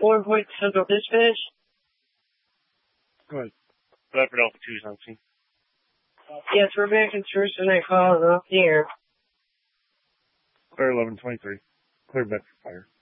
4-point Central Dispatch. Go ahead. Bradford Alpha 2 is on scene. Yes, we're back in first and I call it off the air. Clear 1123. Clear Bedford Fire.